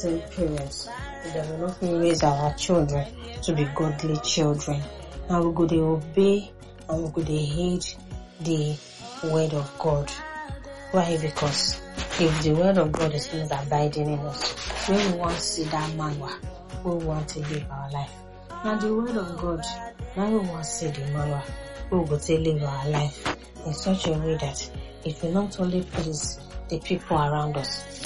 certain parents that will not raise our children to be godly children. And we go to obey and we go to heed the word of God. Why? Because if the word of God is not abiding in us, when we want to see that manual, we want to live our life. And the word of God, now we want to see the manual, we will to live our life in such a way that it will not only please the people around us,